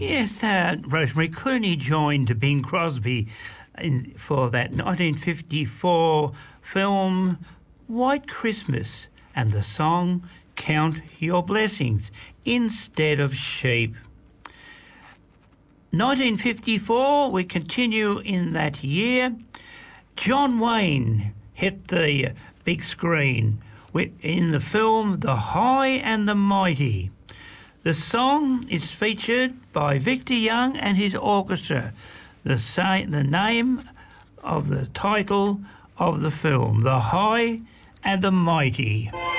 Yes, Rosemary Clooney joined Bing Crosby for that 1954 film White Christmas and the song Count Your Blessings instead of sheep. 1954, we continue in that year. John Wayne hit the big screen in the film The High and the Mighty. The song is featured by Victor Young and his orchestra. The name of the title of the film, The High and the Mighty.